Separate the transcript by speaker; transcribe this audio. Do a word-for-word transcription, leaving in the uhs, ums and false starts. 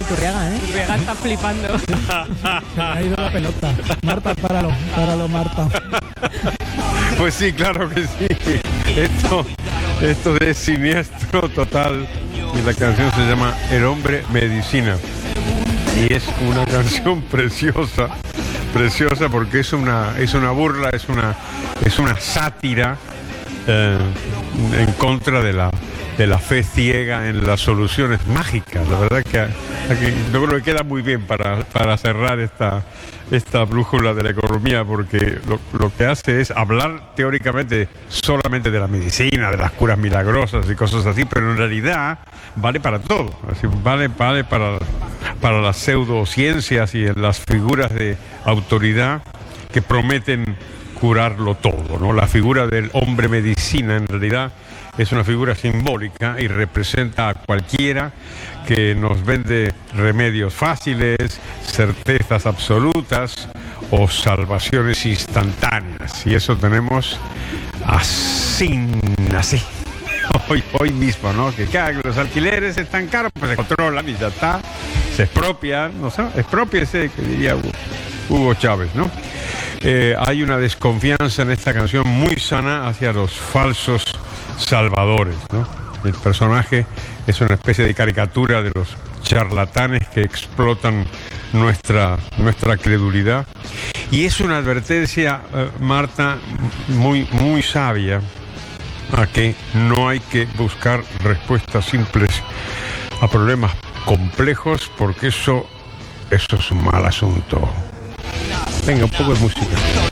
Speaker 1: Iturriaga, ¿eh?
Speaker 2: Iturriaga está flipando.
Speaker 3: Se ha ido la pelota. Marta, páralo, páralo, Marta.
Speaker 4: Pues sí, claro que sí. Esto, esto es siniestro total. Y la canción se llama El hombre medicina. Y es una canción preciosa, preciosa porque es una, es una burla, es una, es una sátira eh, en contra de la, de la fe ciega en las soluciones mágicas. La verdad que aquí, yo creo que queda muy bien para, para cerrar esta, esta brújula de la economía, porque lo, lo que hace es hablar teóricamente solamente de la medicina, de las curas milagrosas y cosas así, pero en realidad vale para todo. Así, vale, vale para, para las pseudociencias y las figuras de autoridad que prometen curarlo todo, ¿no? La figura del hombre medicina en realidad es una figura simbólica y representa a cualquiera que nos vende remedios fáciles, certezas absolutas o salvaciones instantáneas. Y eso tenemos así, así. Hoy, hoy mismo, ¿no? Que claro, los alquileres están caros, pues se controlan y ya está. Se expropian, no sé, expropiese, que diría Hugo, Hugo Chávez, ¿no? Eh, hay una desconfianza en esta canción muy sana hacia los falsos salvadores, ¿no? El personaje es una especie de caricatura de los charlatanes que explotan nuestra, nuestra credulidad. Y es una advertencia, eh, Marta, muy, muy sabia, a que no hay que buscar respuestas simples a problemas complejos, porque eso, eso es un mal asunto. Venga, un poco de música.